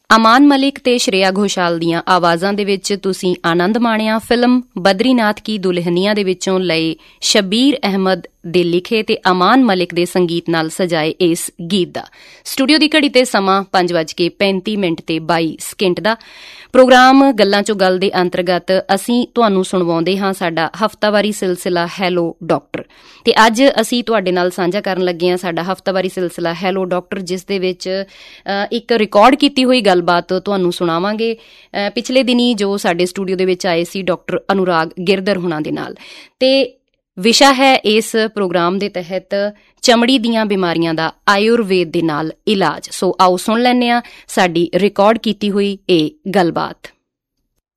ਅਮਾਨ ਮਲਿਕ ਤੇ ਸ਼੍ਰੇਆ ਘੋਸ਼ਾਲ ਦੀਆਂ ਆਵਾਜ਼ਾਂ ਦੇ ਵਿੱਚ ਤੁਸੀਂ ਆਨੰਦ ਮਾਣਿਆ ਫਿਲਮ ਬਦਰੀਨਾਥ ਕੀ ਦੁਲਹਨੀਆ ਦੇ ਵਿੱਚੋਂ ਲਏ ਸ਼ਬੀਰ ਅਹਿਮਦ ਦੇ ਲਿਖੇ ਤੇ ਅਮਾਨ ਮਲਿਕ ਦੇ ਸੰਗੀਤ ਨਾਲ ਸਜਾਏ ਇਸ ਗੀਤ ਦਾ। ਸਟੂਡੀਓ ਦੀ ਘੜੀ ਤੇ ਸਮਾਂ 5:35 ਤੇ 22 ਦਾ। ਪ੍ਰੋਗਰਾਮ ਗੱਲਾਂ ਚੋਂ ਗੱਲ ਦੇ ਅੰਤਰਗਤ ਅਸੀਂ ਤੁਹਾਨੂੰ ਸੁਣਵਾਉਂਦੇ ਹਾਂ ਸਾਡਾ ਹਫ਼ਤਾਵਾਰੀ ਸਿਲਸਿਲਾ ਹੈਲੋ ਡਾਕਟਰ, ਤੇ ਅੱਜ ਅਸੀਂ ਤੁਹਾਡੇ ਨਾਲ ਸਾਂਝਾ ਕਰਨ ਲੱਗੇ ਹਾਂ ਸਾਡਾ ਹਫ਼ਤਾਵਾਰੀ ਸਿਲਸਿਲਾ ਹੈਲੋ ਡਾਕਟਰ, ਜਿਸ ਦੇ ਵਿੱਚ ਇੱਕ ਰਿਕਾਰਡ ਕੀਤੀ ਹੋਈ ਗੱਲਬਾਤ ਤੁਹਾਨੂੰ ਸੁਣਾਵਾਂਗੇ ਪਿਛਲੇ ਦਿਨੀ ਜੋ ਸਾਡੇ ਸਟੂਡੀਓ ਦੇ ਵਿੱਚ ਆਏ ਸੀ ਡਾਕਟਰ ਅਨੁਰਾਗ ਗਿਰਧਰ ਹੁਣਾਂ ਦੇ ਨਾਲ। ਤੇ ਵਿਸ਼ਾ ਹੈ ਇਸ ਪ੍ਰੋਗਰਾਮ ਦੇ ਤਹਿਤ ਚਮੜੀ ਦੀਆਂ ਬਿਮਾਰੀਆਂ ਦਾ ਆਯੁਰਵੇਦ ਦੇ ਨਾਲ ਇਲਾਜ। ਸੋ ਆਓ ਸੁਣ ਲੈਂਦੇ ਹਾਂ ਸਾਡੀ ਰਿਕਾਰਡ ਕੀਤੀ ਹੋਈ ਇਹ ਗੱਲਬਾਤ।